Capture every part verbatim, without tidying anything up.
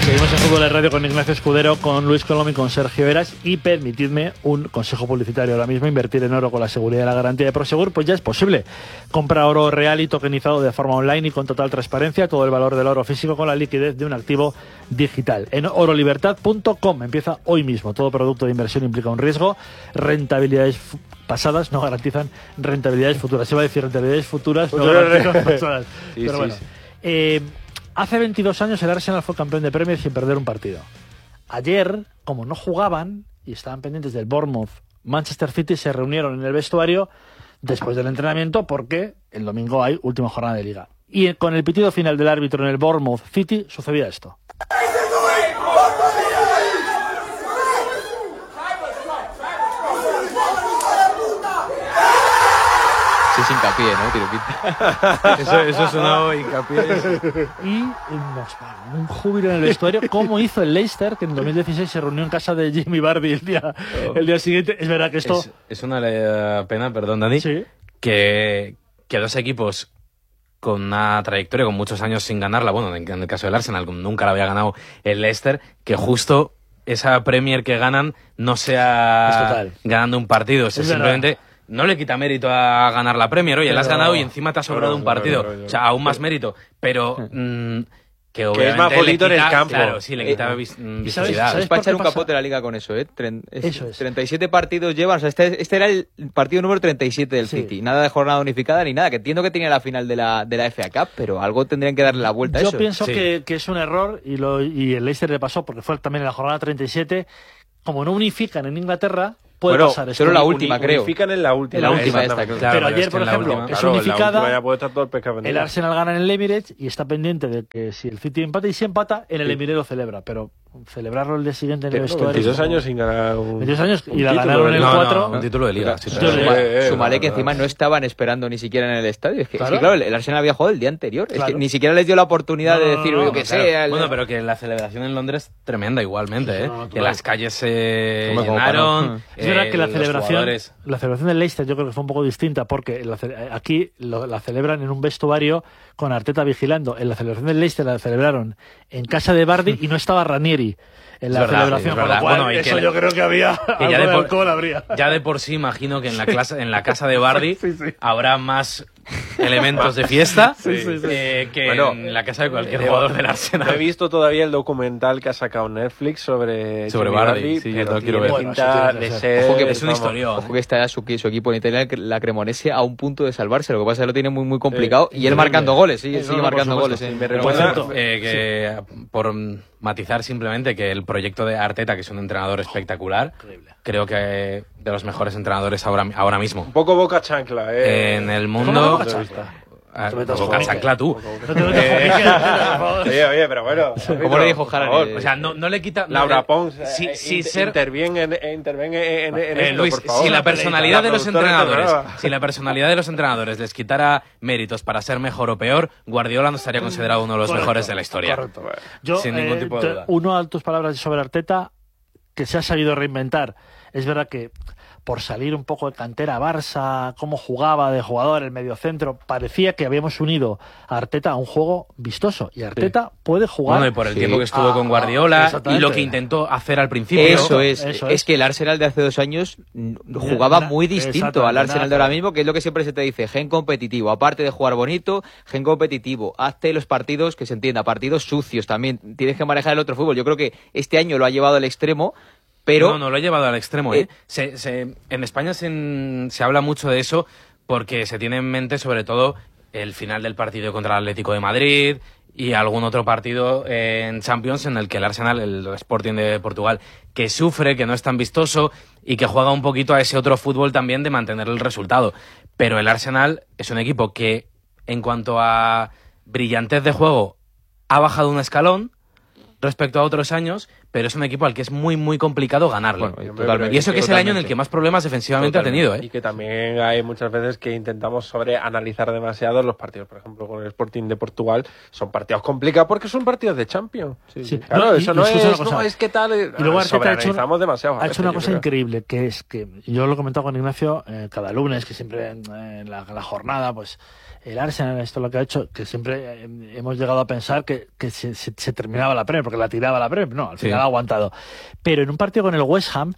Seguimos en Fútbol de Radio con Ignacio Escudero, con Luis Colom y con Sergio Eras. Y permitidme un consejo publicitario ahora mismo: invertir en oro con la seguridad y la garantía de Prosegur, pues ya es posible. Compra oro real y tokenizado de forma online y con total transparencia. Todo el valor del oro físico con la liquidez de un activo digital. En oro libertad punto com empieza hoy mismo. Todo producto de inversión implica un riesgo. Rentabilidades pasadas no garantizan rentabilidades futuras. Se va a decir rentabilidades futuras, no garantizan pasadas. Sí, Pero sí, bueno. sí. Eh, hace veintidós años el Arsenal fue campeón de Premier sin perder un partido. Ayer, como no jugaban y estaban pendientes del Bournemouth, Manchester City se reunieron en el vestuario después del entrenamiento porque el domingo hay última jornada de liga. Y con el pitido final del árbitro en el Bournemouth City sucedía esto. Sí, es hincapié, ¿no? Tiro pinta. Eso, eso sonaba hincapié. Y nos va un júbilo en el vestuario, como hizo el Leicester, que en dos mil dieciséis se reunió en casa de Jimmy Vardy el día, el día siguiente. Es verdad que esto... Es, es una eh, pena, perdón, Dani, ¿Sí? que, que dos equipos con una trayectoria, con muchos años sin ganarla, bueno, en, en el caso del Arsenal, nunca la había ganado el Leicester, que justo esa Premier que ganan no sea ganando un partido, o sea, es simplemente... verdad. No le quita mérito a ganar la Premier. Oye, Pero... la has ganado y encima te ha sobrado no, un no, partido. no, no, no, no. O sea, aún más mérito. Pero mmm, que obviamente que es más bonito le quita, en el campo. Claro, sí, le quita Eh, vis, ¿y visibilidad. sabes- sabes Es para por qué echar un pasa? capote a la liga con eso, ¿eh? Tren- es- Eso es. treinta y siete partidos llevan, o sea, este, este era el partido número treinta y siete del Sí. City. Nada de jornada unificada ni nada, que entiendo que tenía la final de la, de la F A Cup, pero algo tendrían que darle la vuelta a Yo eso. pienso Sí. que, que es un error y, lo, y el Leicester le pasó porque fue también en la jornada treinta y siete. Como no unifican en Inglaterra, puede Bueno, pasar esto. solo la última, Uni- creo. Unifican en la última. En la última exactamente. esta, Claro, Pero pero ayer, es que por en la ejemplo, última- es Claro, en unificada. la última ya puede estar todo el pescado vendido. El Arsenal gana en el Emirates y está pendiente de que si el City empata y si empata, en el Sí. Emirates lo celebra. Pero celebrarlo el día siguiente en el Que, no, vestuario... veintidós es como- años sin ganar un veintidós años y un la título, ganaron en el ¿verdad? No, cuatro. no, un título de liga. Sí, sí. Yo le- Suma- eh, Sumaré eh, que eh, encima no estaban esperando ni siquiera en el estadio. Es que, Claro. es que, claro, el Arsenal había jugado el día anterior. Es Claro. que ni siquiera les dio la oportunidad No, de no, decir, no, yo no, que Claro. sé. el- Bueno, pero que la celebración en Londres es tremenda igualmente, ¿eh? no, no, que claro. las calles se Hombre, como llenaron. para no. Es verdad eh, que la los celebración, jugadores- la celebración del Leicester yo creo que fue un poco distinta porque la ce- aquí lo- la celebran en un vestuario con Arteta vigilando. En la celebración del Leicester la celebraron en casa de Bardi y no estaba Ranieri en la Es verdad, celebración, es con lo verdad. cual Bueno, y que eso le- yo creo que había que algo ya de, de por- alcohol habría. Ya de por sí imagino que en la, clase, en la casa de Bardi Sí, sí. habrá más elementos de fiesta Sí, sí, sí. eh, que Bueno, en la casa de cualquier eh, jugador del No he Arsenal. visto todavía el documental que ha sacado Netflix sobre Sobre Jimmy Vardy, sí, yo pero lo quiero tiene ver. Bueno, eso pinta tiene que de ser. ser... Ojo que es un vamos, historión. Ojo que está su, su equipo en Italia, la Cremonese, a un punto de salvarse. Lo que pasa es que lo tiene muy muy complicado. Sí, y él increíble. marcando goles, sigue, Sí, sigue no, no, por marcando supuesto, goles. sí, ¿eh? me Pero recuerda- por cierto, eh, que por matizar simplemente que el proyecto de Arteta, que es un entrenador espectacular, Increíble. creo que de los mejores entrenadores ahora, ahora mismo. Un poco boca chancla, eh. En el ¿Cómo mundo... boca chancla? Ah, Te metas boca con chancla tú. No te metas con Miguel, por favor. Oye, oye, pero bueno. ¿Cómo le dijo por Haaland? favor. Eh, O sea, no, no le quita... Laura Pons, Sí, eh, sí, inter- ser... interviene en, eh, interviene en, en, en Eh, esto, Luis, por favor. si la personalidad de los productora de este entrenadores, programa. si la personalidad de los entrenadores les quitara méritos para ser mejor o peor, Guardiola no estaría considerado uno de los Correcto, mejores de la historia. correcto. Bueno, Yo, Sin ningún eh, tipo de te- duda. uno a tus palabras sobre Arteta, que se ha sabido reinventar. Es verdad que por salir un poco de cantera Barça, cómo jugaba de jugador, el mediocentro, parecía que habíamos unido a Arteta a un juego vistoso. Y Arteta puede jugar. Bueno, y por el Sí. tiempo que estuvo Ah, con Guardiola y exactamente. lo que intentó hacer al principio. Eso es, Eso es, es. que el Arsenal de hace dos años mm, jugaba na- muy distinto exactamente, al Arsenal nada de ahora que ver. mismo, que es lo que siempre se te dice, gen competitivo, aparte de jugar bonito, gen competitivo, hazte los partidos, que se entienda, partidos sucios también, tienes que manejar el otro fútbol. Yo creo que este año lo ha llevado al extremo, pero... No, no lo he llevado al extremo, ¿eh? Eh, Se- se- en España se, se habla mucho de eso porque se tiene en mente sobre todo el final del partido contra el Atlético de Madrid y algún otro partido en Champions en el que el Arsenal, el Sporting de Portugal, que sufre, que no es tan vistoso y que juega un poquito a ese otro fútbol también de mantener el resultado. Pero el Arsenal es un equipo que, en cuanto a brillantez de juego, ha bajado un escalón respecto a otros años, pero es un equipo al que es muy, muy complicado ganarle. Bueno, Hombre, totalmente. Y eso que es el año en el Totalmente. que más problemas defensivamente ha tenido, Y ¿eh? que también hay muchas veces que intentamos sobreanalizar demasiado los partidos. Por ejemplo, con el Sporting de Portugal son partidos complicados porque son partidos de Champions. Sí. Claro, No, y- eso y no, escucha es, una cosa. no es que tal. Y luego Arteta ha hecho, sobreanalizamos demasiado. a ha hecho veces, una yo cosa creo. increíble, que es que yo lo he comentado con Ignacio eh, cada lunes, que siempre en, en la, la jornada, pues el Arsenal, esto es lo que ha hecho, que siempre eh, hemos llegado a pensar que, que se, se- se terminaba la Premier, porque la tiraba la Premier. No, al final Sí. ha aguantado. Pero en un partido con el West Ham,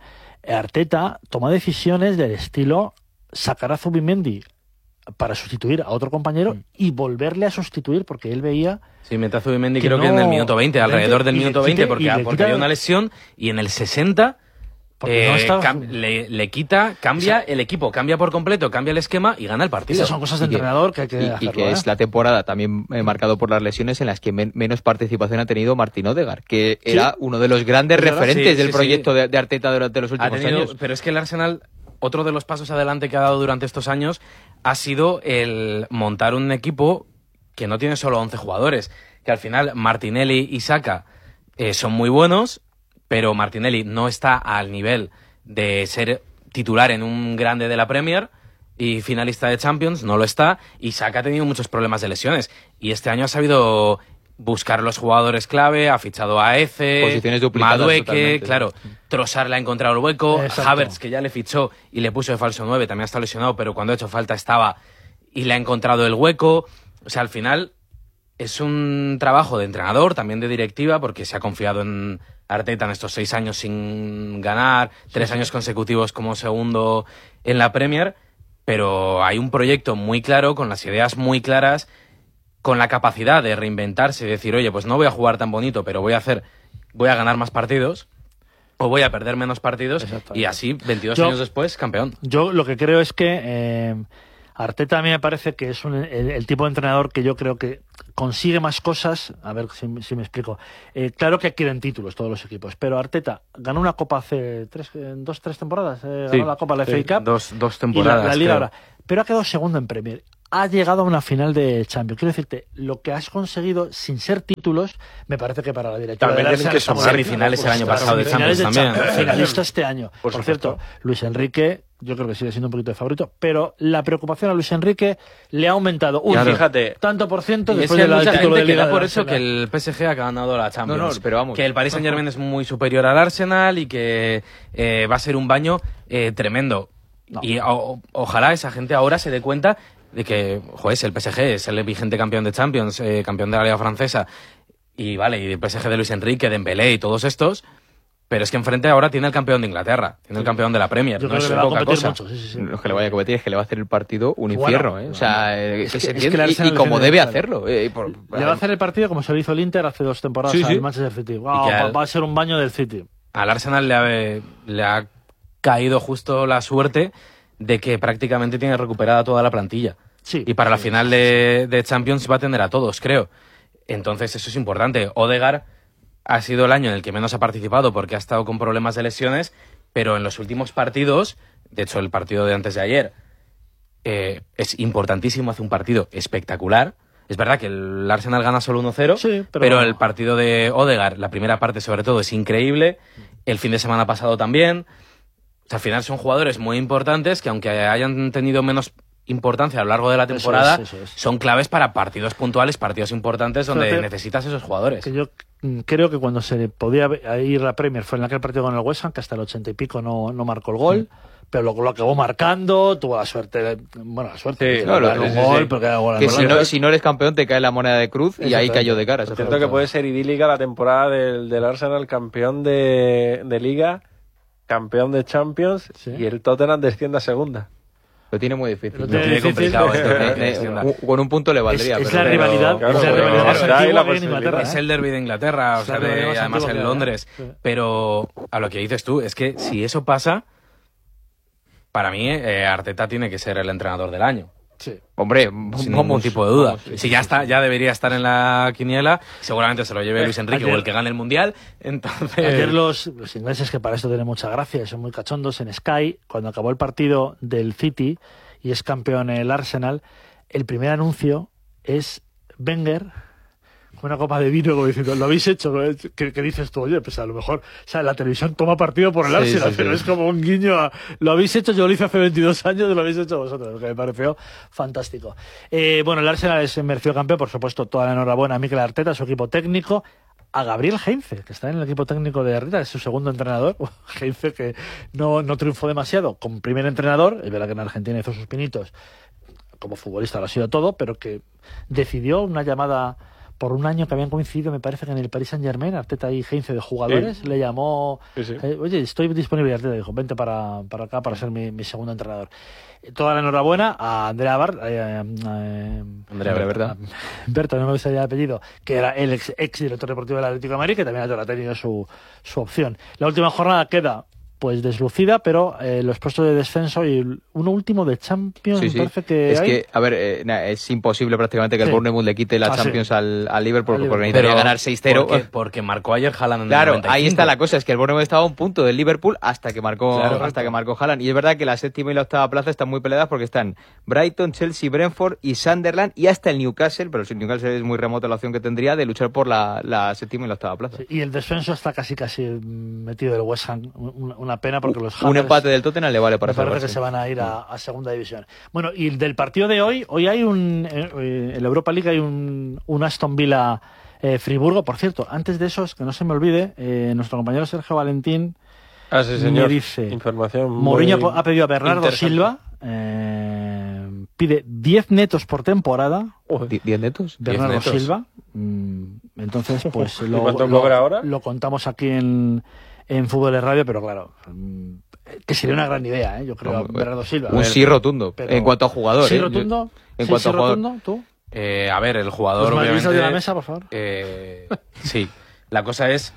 Arteta toma decisiones del estilo sacar a Zubimendi para sustituir a otro compañero Mm. y volverle a sustituir porque él veía... Sí, mete a Zubimendi Que creo que en no- el minuto veinte, alrededor del y le minuto quite- veinte, y porque, le porque quita- había una lesión, y en el sesenta Porque no eh, estaba- cam- le, le quita, cambia el equipo, cambia por completo, cambia el esquema y gana el partido. Esas son cosas de Y que- entrenador que hay que Y, y hacerlo, que ¿eh? es la temporada también eh, marcado por las lesiones en las que men- menos participación ha tenido Martín Odegaard, que Sí. era uno de los grandes Es verdad, referentes sí, del sí, proyecto sí. De, de Arteta durante los Ha últimos tenido- años. pero es que el Arsenal, otro de los pasos adelante que ha dado durante estos años ha sido el montar un equipo que no tiene solo once jugadores, que al final Martinelli y Saka eh, son muy buenos, pero Martinelli no está al nivel de ser titular en un grande de la Premier y finalista de Champions, no lo está, y Saka ha tenido muchos problemas de lesiones, y este año ha sabido buscar los jugadores clave, ha fichado a Eze, Posiciones duplicadas Madueke, totalmente. claro, Trossard le ha encontrado el hueco, Exacto. Havertz, que ya le fichó y le puso de falso nueve, también está lesionado, pero cuando ha hecho falta estaba y le ha encontrado el hueco. O sea, al final es un trabajo de entrenador, también de directiva, porque se ha confiado en Arteta en estos seis años sin ganar, tres años consecutivos como segundo en la Premier, pero hay un proyecto muy claro, con las ideas muy claras, con la capacidad de reinventarse y decir, oye, pues no voy a jugar tan bonito, pero voy a hacer, voy a ganar más partidos, o voy a perder menos partidos, Exactamente. y así, veintidós Yo- años después, campeón. Yo lo que creo es que eh, Arteta a mí me parece que es un- el, el tipo de entrenador que yo creo que consigue más cosas. A ver si, si me explico. Eh, claro que quieren títulos todos los equipos, pero Arteta ganó una copa hace tres, eh, dos, tres temporadas. eh, ganó Sí, la copa, la sí, F A Cup dos, dos y la, temporadas. la Liga creo. ahora. Pero ha quedado segundo en Premier. Ha llegado a una final de Champions. Quiero decirte, lo que has conseguido sin ser títulos, me parece que para la directiva También del tienen Arsenal que está muy sumar bien. semifinales el año Claro, pasado de semifinales Champions de también. Champions, finalista este año. Por Por, supuesto. cierto, Luis Enrique, yo creo que sigue siendo un poquito de favorito, pero la preocupación a Luis Enrique le ha aumentado un Claro. Fíjate. tanto por ciento Y es después que hay del mucha título gente de que Liga da por de eso que Arsenal. el P S G ha ganado la Champions. No, no, pero vamos. Que el Paris Saint Germain es muy superior al Arsenal y que eh, va a ser un baño eh, tremendo. No. Y o- ojalá esa gente ahora se dé cuenta de que, joder, es el P S G, es el vigente campeón de Champions, eh, campeón de la Liga Francesa. Y vale, y el P S G de Luis Enrique, Dembélé y todos estos. Pero es que enfrente ahora tiene el campeón de Inglaterra, tiene el campeón de la Premier. Yo no creo es que le va a poca competir cosa. mucho. Sí, sí, sí. Lo que le vaya a competir es que le va a hacer el partido un Bueno, infierno, ¿eh? O sea, eh, es que que- se es que entiende, el y- Arsenal y, como defiende debe bien, hacerlo. eh, y por- Le va a hacer el partido como se lo hizo el Inter hace dos temporadas Sí, sí. al Manchester City. Wow, que va, al- va a ser un baño del City. Al Arsenal le ha, le ha caído justo la suerte de que prácticamente tiene recuperada toda la plantilla. Sí. Y para la Sí, final de, de Champions va a tener a todos, creo. Entonces eso es importante. Odegaard ha sido el año en el que menos ha participado porque ha estado con problemas de lesiones, pero en los últimos partidos, de hecho el partido de antes de ayer, eh, es importantísimo, hace un partido espectacular. Es verdad que el Arsenal gana solo uno cero, Sí, pero- pero... el partido de Odegaard, la primera parte sobre todo, es increíble. El fin de semana pasado también. O sea, al final son jugadores muy importantes que, aunque hayan tenido menos importancia a lo largo de la Eso temporada, es, eso es. son claves para partidos puntuales, partidos importantes donde Fíjate, necesitas esos jugadores. Que yo mm, creo que cuando se podía ve- ir la Premier fue en aquel partido con el West Ham, que hasta el ochenta y pico no, no marcó el gol, pero lo, lo acabó marcando, tuvo la suerte, de- bueno, la suerte Sí, de claro, ganar un sí, sí, gol, sí. porque era gol Que si anulado. no, si no eres campeón te cae la moneda de cruz y ahí Exactamente. cayó de cara. Es cierto que puede ser idílica la temporada del, del Arsenal, campeón de, de Liga, campeón de Champions, Sí. y el Tottenham desciende a segunda. Lo tiene muy difícil. Lo Lo tiene tiene difícil. complicado esto, Eh, que eh, descienda. un- con un punto le Es, valdría. es pero- la pero- rivalidad, claro, es la pero rivalidad más está ahí la antigua que hay en posibilidad. Inglaterra. Es el derby de Inglaterra, o Es sea, la rivalidad de- más además antigua en que hay. Londres. Sí. Pero a lo que dices tú, es que si eso pasa, para mí eh, Arteta tiene que ser el entrenador del año. Sí. Hombre, Sin vamos, ningún tipo de duda. vamos, sí, si sí, ya sí, está, sí. ya debería estar en la quiniela, seguramente se lo lleve Luis Enrique ayer- o el que gane el mundial. Entonces, Ayer los, los ingleses, que para esto tienen mucha gracia, son muy cachondos, en Sky, cuando acabó el partido del City y es campeón el Arsenal, el primer anuncio es Wenger con una copa de vino, como diciendo, lo habéis hecho, ¿qué, qué dices tú? Oye, pues a lo mejor, o sea, la televisión toma partido por el Sí, Arsenal, sí, pero sí. es como un guiño a, lo habéis hecho, yo lo hice hace veintidós años, lo habéis hecho vosotros, que me pareció fantástico. Eh, bueno, el Arsenal es merecido campeón, por supuesto, toda la enhorabuena a Mikel Arteta, su equipo técnico, a Gabriel Heinze, que está en el equipo técnico de Arteta, es su segundo entrenador. Heinze, que no, no triunfó demasiado como primer entrenador, es verdad que en Argentina hizo sus pinitos, como futbolista lo ha sido todo, pero que decidió una llamada por un año que habían coincidido, me parece que en el Paris Saint-Germain, Arteta y Heinze de jugadores, Sí. le llamó, Sí, sí. eh, oye, estoy disponible, y Arteta dijo, vente para, para acá para ser mi, mi segundo entrenador. Eh, Toda la enhorabuena a Andrea Bart, eh, eh, Andrea Hombre, Berta. ¿verdad? Berto, no me gustaría el apellido, que era el ex, ex director deportivo del Atlético de Madrid, que también ha tenido su, su opción. La última jornada queda pues deslucida, pero eh, los puestos de descenso y uno último de Champions, Sí, me sí. parece que es hay. que, a ver, eh, nah, es imposible prácticamente que Sí. el Bournemouth le quite la Ah, sí. Champions al, al Liverpool Al porque Liverpool. necesitaría ganar seis cero. Porque, porque marcó ayer Haaland en el Claro, noventa y cinco. ahí está la cosa, es que el Bournemouth estaba a un punto del Liverpool hasta que marcó Claro. hasta que marcó Haaland. Y es verdad que la séptima y la octava plaza están muy peleadas porque están Brighton, Chelsea, Brentford y Sunderland y hasta el Newcastle, pero el Newcastle es muy remota la opción que tendría de luchar por la, la séptima y la octava plaza. Sí, y el descenso está casi casi mm, metido del West Ham. Una, una pena porque los Un Hammers empate del Tottenham le vale para me parece salvarse. que se van a ir a, a segunda división. Bueno, y del partido de hoy, hoy hay un eh, eh, en la Europa League hay un, un Aston Villa eh, Friburgo. Por cierto, antes de eso, es que no se me olvide, eh, nuestro compañero Sergio Valentín Ah, sí, señor. me dice, Información muy Mourinho ha pedido a Bernardo interesante. Silva, eh, pide diez netos por temporada. Uy, Di- ¿Diez netos? Bernardo netos. Silva. Mm, Entonces, pues ¿Y lo, cuánto lo- cobra ahora? lo contamos aquí en, en Fútbol de Radio, pero claro, mm, que sería una gran idea, ¿eh? Yo creo, Hombre, Bernardo Silva. A Un ver, sí rotundo, pero- en cuanto a jugador. ¿Sí ¿eh? rotundo? En ¿Sí, cuanto sí a jugador. rotundo? ¿Tú? Eh, a ver, el jugador ¿Los madridistas obviamente... de la mesa, por favor? eh, sí. La cosa es...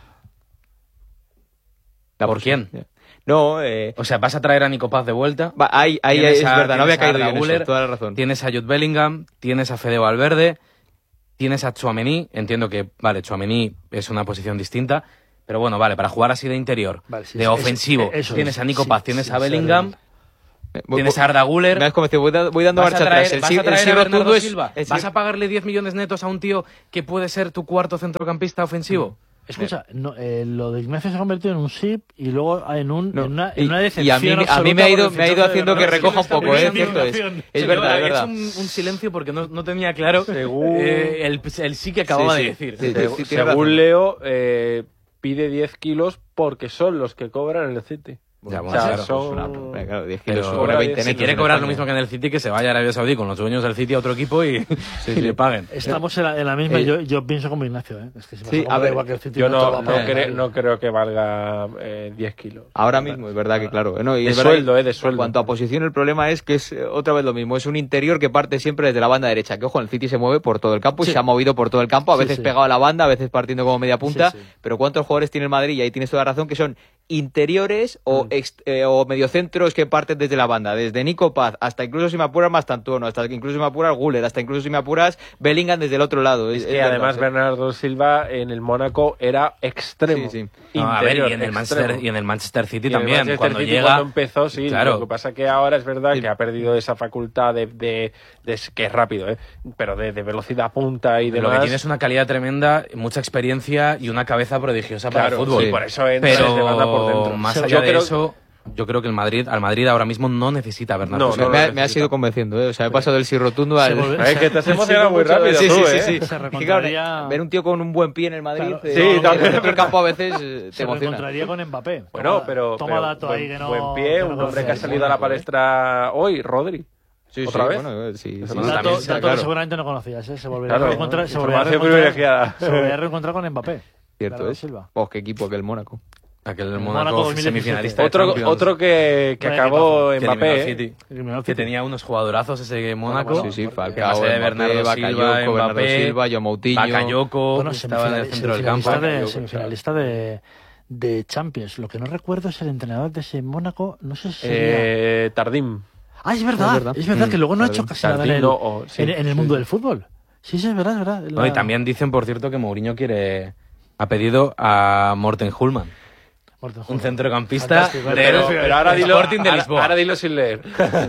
La ¿Por posición. quién? No, eh, O sea, vas a traer a Nico Paz de vuelta. va, ahí, ahí Tienes es a- verdad, no había tienes a caído yo Arda en eso, Güler, toda la razón. Tienes a Jude Bellingham, tienes a Fede Valverde, tienes a Tchouaméni. Entiendo que, vale, Tchouaméni es una posición distinta, pero bueno, vale, para jugar así de interior, Vale, sí, de es- ofensivo, es- eso tienes es, a Nico sí, Paz, tienes sí, a sí, Bellingham, Eh, voy- tienes voy- a Arda Güler. Me has convencido, voy, da- voy dando Vas marcha a traer, atrás. El vas sí, a traer el sí a Bernardo rotundo es- Silva. el sí- ¿Vas a pagarle diez millones netos a un tío que puede ser tu cuarto centrocampista ofensivo? Escucha, no, eh, lo de Ignacio se ha convertido en un S I P y luego en, un, No, en, una, y- en una y decepción a mí, me- a mí absoluta me ha por ido, el me ha ido fichaje de haciendo que Bernardo recoja Silva. un poco, Está ¿eh? bien, Cierto es. indignación. Es Sí, verdad, yo es he verdad. hecho un, un silencio porque no, no tenía claro Según- eh, el, el sí que acababa Sí, de sí. decir. Sí, Segu- sí, tiene según razón. Leo, eh, pide diez kilos porque son los que cobran en el City. Ya, O bueno, sea, claro, son- Una- hombre, claro, diez Pero kilos sobre cobra veinte diez, si netos quiere en cobrar lo España. mismo que en el City, que se vaya a Arabia Saudí con los dueños del City a otro equipo y, y le paguen. Estamos en la, en la misma, Eh, yo, yo pienso como Ignacio, ¿eh? Es que si me sí, saco a ver, igual que el City, Yo te no, va a no, pagar cre- nadie. no creo que valga eh, diez kilos. Ahora mismo, es verdad que claro. ¿no? Y De es verdad sueldo, que eh, de sueldo. En cuanto a posición, el problema es que es eh, otra vez lo mismo. Es un interior que parte siempre desde la banda derecha. Que ojo, el City se mueve por todo el campo y Sí. se ha movido por todo el campo. A Sí, veces sí. pegado a la banda, a veces partiendo como media punta. Sí, sí. Pero ¿cuántos jugadores tiene el Madrid? Y ahí tienes toda la razón, que son interiores o, ex- eh, o mediocentros que parten desde la banda. Desde Nico Paz hasta incluso si me apuras Mastantuono, hasta que incluso si me apuras Guller, hasta incluso si me apuras Bellingham desde el otro lado. Es Es- que es además verdad, Bernardo Silva en el Mónaco era extremo. Sí, sí. No, a ver, Interior, y en, el extremo. Manchester, y en el Manchester City Y en el también. Manchester cuando City, llega. cuando empezó, sí. Claro. Lo que pasa que ahora es verdad Sí. que ha perdido esa facultad de, de, de- que es rápido, ¿eh? Pero de, de velocidad punta y Lo demás. que tiene es una calidad tremenda, mucha experiencia y una cabeza prodigiosa para Claro, el fútbol. sí, por eso entra desde banda por Pero dentro. más Yo allá de creo- eso, yo creo que el Madrid, al Madrid ahora mismo no necesita a Bernardo No, Silva. no, me, lo ha, me ha necesita. sido convenciendo, ¿eh? O sea, he pasado del sí rotundo al... Se volve- Es que te has se- emocionado se- muy rápido, Sí, tú, sí, sí, ¿eh? sí. Se Es que, claro, reencontraría- ver un tío con un buen pie en el Madrid, Claro. eh, Sí, en el también. centro del campo a veces eh, te Se emociona. encontraría con Mbappé. Bueno, Toma- pero, toma pero dato buen, ahí que no. buen pie, que no un hombre que ha conocéis. salido a la palestra hoy, Rodri. Sí, ¿Otra sí, vez? bueno, eh, sí, sí, Bueno, Dato, también, dato que claro. seguramente no conocías, ¿eh? Se volvería Claro, a reencontrar, se volvería a información reencontrar, privilegiada. se volvería a reencontrar con Mbappé. Cierto Bernardo es. Silva. Oh, qué equipo aquel Mónaco. Aquel Mónaco Mónaco dos mil diecisiete. semifinalista de Otro, Champions, otro que, que Vaya acabó que eliminó al Mbappé. ¿eh? City, Eliminó al que City. tenía unos jugadorazos ese Mónaco. Sí, sí, Que Falcao, base de Mbappé, Bernardo Silva, Bakayoko, Bernardo Mbappé, Silva, Joao Moutinho. Bakayoko, Bueno, estaba en el semifinalista- centro del campo. semifinalista de, Bakayoko, semifinalista de, de Champions. Lo que no recuerdo es el entrenador de ese Mónaco. No sé si sería... Eh, Tardim. Ah, es verdad, Es verdad. es verdad Mm, que luego no ha Tardim. hecho casi nada en Tardim, el, no, o- sí, en, en el sí, mundo sí. del fútbol. Sí, sí, es verdad, es verdad. No, y La- también dicen, por cierto, que Mourinho quiere ha pedido a Morten Hulman, Morten un Hulman. centrocampista Fantástico, del Pero, pero ahora, dilo, Sporting de ahora, Lisboa. ahora dilo sin leer.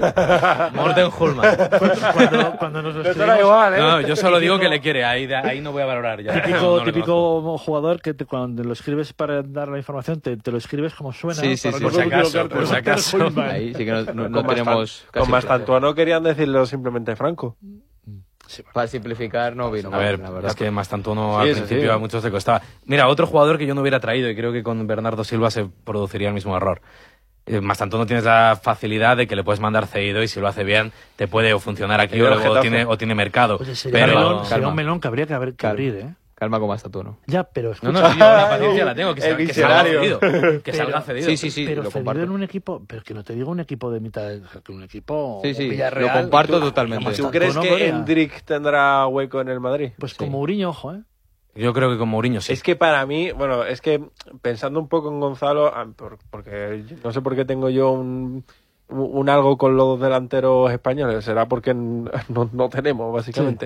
Morten Hulman. Cuando, cuando nos lo Esto escribimos- da igual, ¿eh? No, yo solo digo Típico- que le quiere, ahí, de- ahí no voy a valorar ya. Típico, No, no le típico conozco. jugador que te- cuando lo escribes para dar la información te, te lo escribes como suena. Sí, ¿no? sí, Para sí. no Por si acaso, equivocarte. por si acaso. Morten Hulman. Ahí sí que no, no- no Con tenemos... Mastan- casi Con Mastantuano querían decirlo simplemente franco. Para simplificar no vino A mal, ver, la verdad. es que Mastantuono Sí, al sí, principio sí. a muchos le costaba. Mira, otro jugador que yo no hubiera traído y creo que con Bernardo Silva se produciría el mismo error. Eh, más tanto no tienes la facilidad de que le puedes mandar cedido y si lo hace bien te puede o funcionar aquí o, luego tiene, o tiene mercado. Oye, sería, pero melón, sería un melón que habría que, haber, que abrir, ¿eh? Calma como hasta tú, ¿no? Ya, pero escucha. No, no, sí, yo la paciencia la tengo, que, El sal, que salga diccionario. cedido. Que Pero- salga cedido. Sí, sí, sí, pero lo cedido comparto. en un equipo, pero que no te digo un equipo de mitad, de, que un equipo Sí, sí, Villarreal, lo comparto tú- totalmente. más ¿Tú tanto, crees ¿no? que Podría- Hendrik tendrá hueco en el Madrid? Pues Sí. con Mourinho, ojo, ¿eh? Yo creo que con Mourinho sí. Es que para mí, bueno, es que pensando un poco en Gonzalo, ah, por- porque no sé por qué tengo yo un, un, un algo con los delanteros españoles, será porque n- no, no tenemos, básicamente.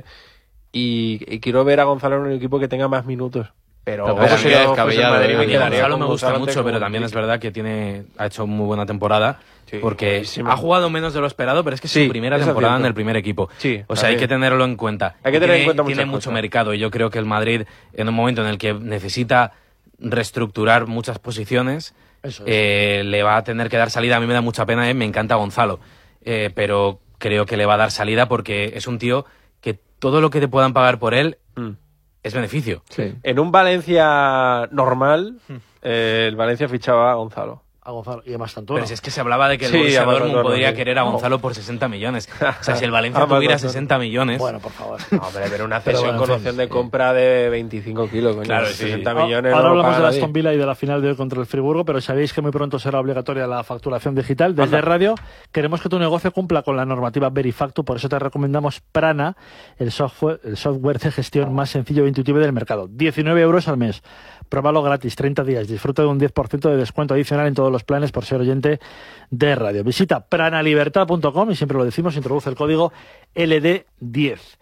Y, y quiero ver a Gonzalo en un equipo que tenga más minutos. Pero Tampoco si sería yo fuese descabellado, Madrid, ¿eh? me A mí quedaría Gonzalo con me gusta Gonzalo mucho, como pero también Hendrik. es verdad que tiene ha hecho muy buena temporada. Sí, porque buenísimo. ha jugado menos de lo esperado, pero es que es Sí, su primera eso es temporada cierto. en el primer equipo. Sí, o sea, hay también. que tenerlo en cuenta. Hay que Y tener en tiene, cuenta tiene muchas mucho cosas. mercado y yo creo que el Madrid, en un momento en el que necesita reestructurar muchas posiciones, Eso es. eh, le va a tener que dar salida. A mí me da mucha pena, eh, me encanta Gonzalo, eh, pero creo que le va a dar salida porque es un tío que todo lo que te puedan pagar por él Mm. es beneficio. Sí. En un Valencia normal, eh, el Valencia fichaba a Gonzalo. A Gonzalo y además tanto. Pero si es que se hablaba de que el Sí, Borussia a Gonzalo, Dortmund podría sí. querer a No. Gonzalo por sesenta millones. O sea, si el Valencia Ah, tuviera Gonzalo. sesenta millones... Bueno, por favor. No, hombre, pero una Pero cesión bueno, con en opción fin, de sí. compra de veinticinco kilos, coño. Claro, sí. sesenta Ah, millones Ahora no lo hablamos paga de la nadie. Aston Villa y de la final de hoy contra el Friburgo, pero sabéis que muy pronto será obligatoria la facturación digital. Desde Anda. Radio queremos que tu negocio cumpla con la normativa Verifactu, por eso te recomendamos Prana, el software, el software de gestión más sencillo e intuitivo del mercado. diecinueve euros al mes. Pruébalo gratis, treinta días. Disfruta de un diez por ciento de descuento adicional en todos los planes por ser oyente de radio. Visita pranalibertad punto com y siempre lo decimos, introduce el código L D diez.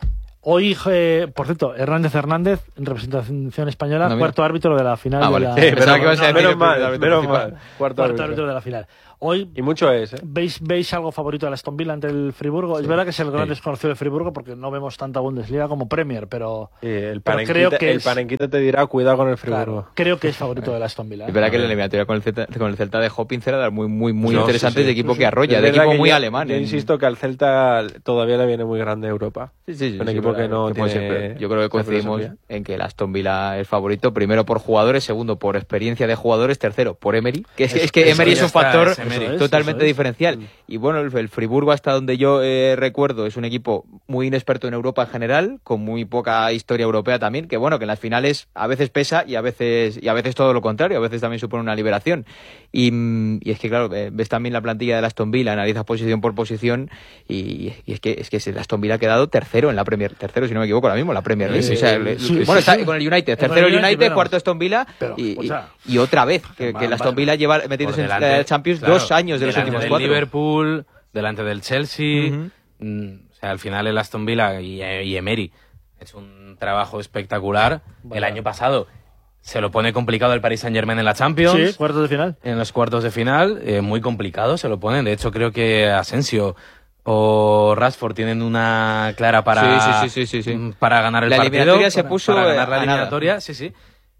Hoy, eh, por cierto, Hernández Hernández, en representación española, No, mira. cuarto árbitro de la final Ah, de vale. la... Sí, pensaba que ibas a decir menos el mal, primer árbitro menos principal. mal. Cuarto Cuarto árbitro. árbitro de la final. Hoy, Y mucho es, ¿eh? ¿veis, ¿veis algo favorito de Aston Villa ante el Friburgo? Es verdad que es el gran Sí. desconocido de Friburgo porque no vemos tanta Bundesliga como Premier, pero Sí, el Pero panenquita, creo que el es- panenquita te dirá, cuidado con el Friburgo. claro, creo que es favorito de Aston Villa. ¿eh? Es verdad que la eliminatoria con el Celta, con el Celta de Hopkins era muy, muy, muy No, interesante, sí, sí. de equipo Sí, que sí. arrolla, Es de verdad equipo que muy yo- alemán. Yo en- insisto que al Celta todavía le viene muy grande Europa. Sí, sí, sí, un sí, equipo verdad, que no puede tiene ser, pero yo creo que esa coincidimos filosofía. en que el Aston Villa es favorito, primero por jugadores, segundo por experiencia de jugadores, tercero por Emery, que es, Eso- es que eso Emery ya es un está, factor es Emery. Eso es, totalmente eso es. diferencial. Y bueno, el, el Friburgo, hasta donde yo eh, recuerdo, es un equipo muy inexperto en Europa en general, con muy poca historia europea también, que bueno, que en las finales a veces pesa y a veces y a veces todo lo contrario, a veces también supone una liberación. Y, mm, y es que claro, eh, ves también la plantilla del Aston Villa, analizas posición por posición y, y es que es que el Aston Villa ha quedado tercero en la Premier, tercero si no me equivoco ahora mismo en la Premier League. Eh, O sea, el- sí, bueno, sí, está sí. con el United, Eh, con tercero el el United, United, veremos. cuarto Aston Villa Pero, y, o y- sea, y otra vez que, va- que el va- Aston Villa lleva metidos Por en delante, la Champions claro, dos años de los delante últimos del cuatro. Liverpool, delante del Chelsea. Ujú. mm, o sea, al final el Aston Villa y, y Emery es un trabajo espectacular. Vale. El año pasado se lo pone complicado el Paris Saint-Germain en la Champions. Sí, cuartos de final. En los cuartos de final, eh, muy complicado se lo ponen. De hecho, creo que Asensio o Rashford tienen una clara para, Sí, sí, sí, sí, sí, sí. mm, para ganar el La partido. eliminatoria se para- puso, para eh, ganar la a nada. eliminatoria, sí, sí.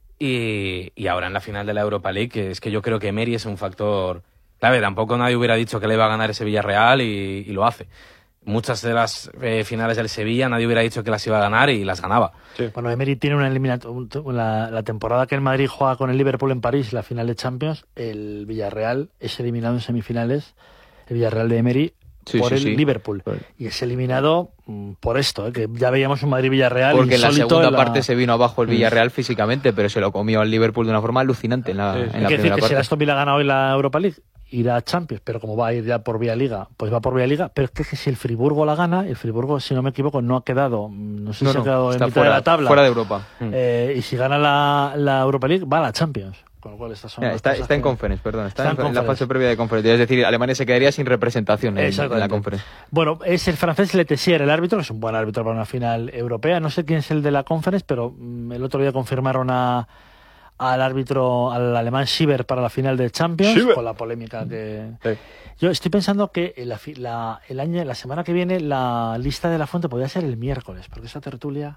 Y, y ahora en la final de la Europa League, que es que yo creo que Emery es un factor clave. Tampoco nadie hubiera dicho que le iba a ganar ese Villarreal y, y lo hace. Muchas de las eh, finales del Sevilla nadie hubiera dicho que las iba a ganar y las ganaba. Bueno, Emery tiene una eliminatoria. La, la temporada que el Madrid juega con el Liverpool en París, la final de Champions, el Villarreal es eliminado en semifinales, el Villarreal de Emery, Sí, por sí, el sí. Liverpool. Por- Y es eliminado mm, por esto, ¿eh? Que ya veíamos un Madrid-Villarreal Porque en la insólito segunda en la- parte se vino abajo el Villarreal físicamente, pero se lo comió al Liverpool de una forma alucinante en la, Sí, sí. en Hay la que decir primera que si el parte. Aston Villa gana hoy la Europa League, irá a Champions, pero como va a ir ya por vía Liga, pues va por vía Liga. Pero es que, es que si el Friburgo la gana, el Friburgo, si no me equivoco, no ha quedado, mm, no sé No, si no, ha quedado en está mitad fuera, de la tabla. fuera de Europa. Eh, y si gana la, la Europa League, va a la Champions. Con lo cual estas son Mira, las está, cosas está en que- conference, perdón, está, Está en en, en la conference. fase previa de conference. Es decir, Alemania se quedaría sin representación en, en la Exactamente. conference. Bueno, es el francés Letessier, el árbitro, que es un buen árbitro para una final europea. No sé quién es el de la conference, pero mm, el otro día confirmaron a, al árbitro, al alemán Schieber para la final de Champions, Schieber. con la polémica que... Sí. Yo estoy pensando que la, fi- la- el año, la semana que viene la lista de la fuente podría ser el miércoles, porque esa tertulia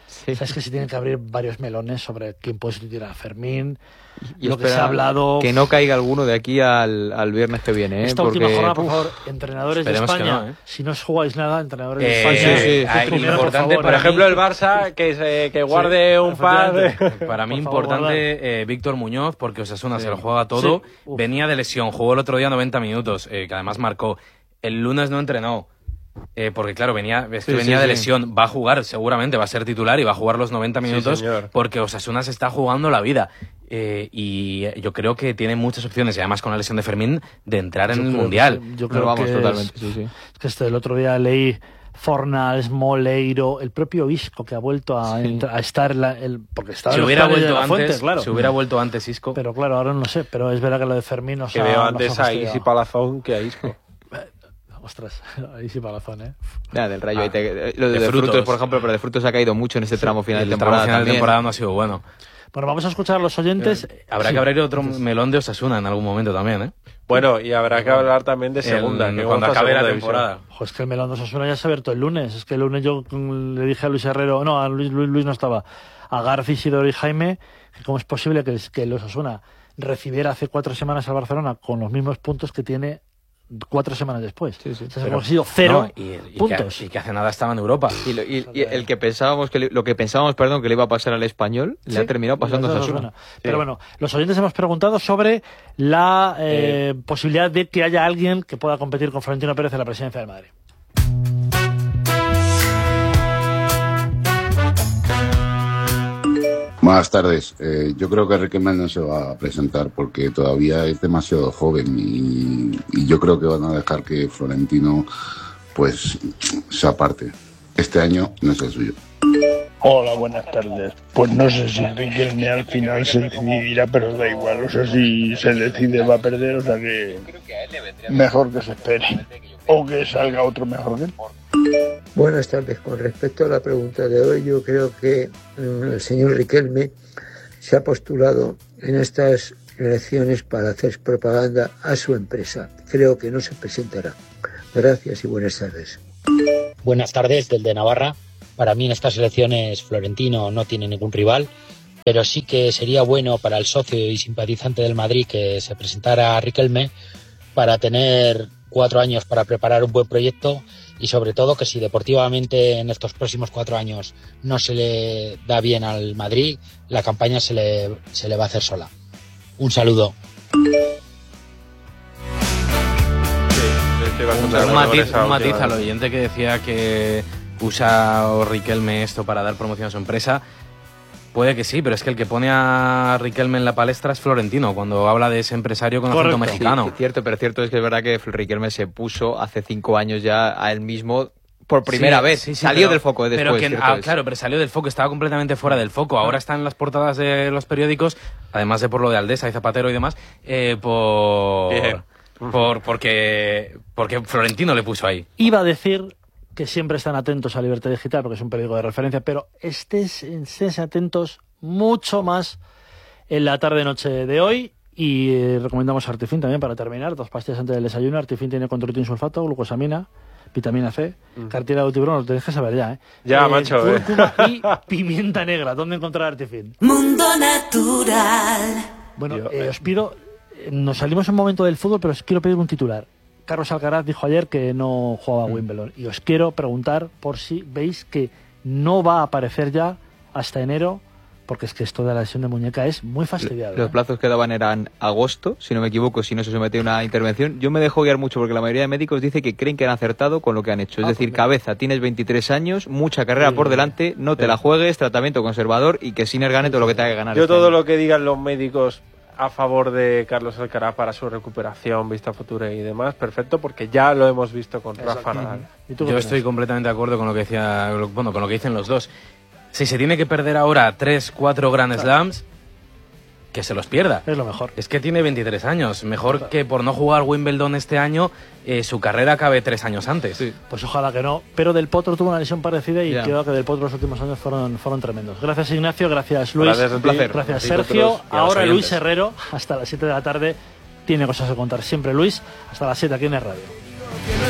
Sí. Sabes que se tienen que abrir varios melones sobre quién puede sustituir a Fermín, Y lo que se ha hablado. Que no caiga alguno de aquí al, al viernes que viene, ¿eh? Esta Porque, última jornada, por uf, favor, entrenadores de esperemos que España, no, ¿eh? si no os jugáis nada, entrenadores Eh, de España, sí, sí, eh, sí, primero, importante por, favor, Por ¿eh? ejemplo, el Barça, que, se, que guarde Sí, un par de... efectivamente. Para mí Por favor, guardar. importante eh, Víctor Muñoz, porque Osasuna Sí. se lo juega todo. Sí. Uf. Venía de lesión, jugó el otro día noventa minutos, eh, que además marcó. El lunes no entrenó. Eh, porque claro, venía, es que Sí, venía sí, de sí. lesión, va a jugar seguramente, va a ser titular y va a jugar los noventa minutos señor. porque Osasuna se está jugando la vida. Eh, y yo creo que tiene muchas opciones, y además con la lesión de Fermín, de entrar en Yo el creo que Mundial. sí. Yo Pero creo vamos, que totalmente, es, sí, sí. es que este, el otro día leí Fornals, Moleiro, el propio Isco que ha vuelto a, Sí. entra- a estar en la, el, porque estaba Si en los hubiera planes de vuelto la Fuente, antes, claro. si hubiera vuelto antes Isco, Pero claro, ahora no sé, pero es verdad que lo de Fermín nos Que ha, veo nos antes ha a fastidiado. Isi Palazón que a Isco. Ostras, ahí sí palazón, ¿eh? Nada, del Rayo. Ah, ahí te- lo de, de de frutos. frutos. por ejemplo, pero de frutos ha caído mucho en este tramo final el de tramo temporada. final de también. temporada no ha sido bueno. Bueno, vamos a escuchar a los oyentes. Habrá Sí. que abrir otro melón de Osasuna en algún momento también, ¿eh? Bueno, y habrá que hablar también de segunda. El- que cuando vamos a acabe la segunda división. temporada. Ojo, es que el melón de Osasuna ya se ha abierto el lunes. Es que el lunes yo mm, le dije a Luis Herrero, no, a Luis, Luis, Luis no estaba, a García, Isidoro y Jaime, que cómo es posible que, que el Osasuna recibiera hace cuatro semanas al Barcelona con los mismos puntos que tiene cuatro semanas después. Sí, sí. O sea, Pero- hemos sido cero No, y, y puntos. Que, y que hace nada estaba en Europa. Y, lo- y- y el que pensábamos que le- lo que pensábamos, perdón, que le iba a pasar al español, le Sí, ha terminado pasando a las dos Osasuna. Osasuna. Pero bueno, los oyentes hemos preguntado sobre la eh, posibilidad de que haya alguien que pueda competir con Florentino Pérez en la presidencia del Madrid. Buenas tardes. Eh, yo creo que Riquelme no se va a presentar porque todavía es demasiado joven y, y yo creo que van a dejar que Florentino pues se aparte. Este año no es el suyo. Hola, buenas tardes. Pues no sé si Riquelme al final se decidirá, pero da igual. O sea, si se decide va a perder, o sea que mejor que se espere. O que salga otro mejor que él. Buenas tardes. Con respecto a la pregunta de hoy, yo creo que mm, el señor Riquelme se ha postulado en estas elecciones para hacer propaganda a su empresa. Creo que no se presentará. Gracias y buenas tardes. Buenas tardes, del de Navarra. Para mí en estas elecciones Florentino no tiene ningún rival, pero sí que sería bueno para el socio y simpatizante del Madrid que se presentara Riquelme para tener cuatro años para preparar un buen proyecto y sobre todo que si deportivamente en estos próximos cuatro años no se le da bien al Madrid, la campaña se le, se le va a hacer sola. Un saludo. Estoy bastante Un, de un acuerdo con matiz, esa un matiz última. al oyente que decía que usa Riquelme esto para dar promoción a su empresa. Puede que sí, pero es que el que pone a Riquelme en la palestra es Florentino, cuando habla de ese empresario con acento Correcto. mexicano. Sí, cierto, pero cierto es que es verdad que Riquelme se puso hace cinco años ya a él mismo por primera Sí, vez. sí, sí, Salió pero- del foco después. pero que- cierto ah, es. claro, pero salió del foco, estaba completamente fuera del foco. Ahora está en las portadas de los periódicos, además de por lo de Aldesa y Zapatero y demás, eh, por, Bien. por porque porque Florentino le puso ahí. Iba a decir que siempre están atentos a Libertad Digital porque es un periódico de referencia, pero estés, estés atentos mucho más en la tarde-noche de hoy. Y eh, recomendamos Artifin también para terminar. Dos pastillas antes del desayuno. Artifin tiene controitin sulfato, glucosamina, vitamina C, cartilla de tiburón. Lo tenéis que saber ya, ¿eh? Ya, macho, eh. Cúrcuma y pimienta negra. ¿Dónde encontrar Artifin? Mundo Natural. Bueno, Yo, eh, eh. os pido... eh, Nos salimos un momento del fútbol, pero os quiero pedir un titular. Carlos Alcaraz dijo ayer que no jugaba a Wimbledon. Y os quiero preguntar por si veis que no va a aparecer ya hasta enero, porque es que esto de la lesión de muñeca es muy fastidiado. Los ¿eh? plazos que daban eran agosto, si no me equivoco, si no se somete a una intervención. Yo me dejo guiar mucho porque la mayoría de médicos dice que creen que han acertado con lo que han hecho. Es Ah, decir, pues cabeza, tienes veintitrés años, mucha carrera Sí, por sí, delante, no te la juegues, tratamiento conservador y que Sinner gane todo lo que tenga que ganar. Yo este todo año. lo que digan los médicos a favor de Carlos Alcaraz para su recuperación, vista futura y demás, perfecto, porque ya lo hemos visto con Rafa Nadal. ¿Y tú qué Yo opinas? estoy completamente de acuerdo con lo que decía, lo- bueno, con lo que dicen los dos. Si se tiene que perder ahora tres, cuatro Grand Slams, que se los pierda. Es lo mejor. Es que tiene veintitrés años. Mejor que por no jugar Wimbledon este año, eh, su carrera acabe tres años antes. Pues ojalá que no. Pero Del Potro tuvo una lesión parecida y Ya. creo que Del Potro los últimos años fueron, fueron tremendos. Gracias Ignacio, gracias Luis. Gracias a ti. placer. Gracias Y Sergio. vosotros, y a los Ahora oyentes. Luis Herrero, hasta las siete de la tarde, tiene cosas que contar. Siempre Luis, hasta las siete aquí en el radio.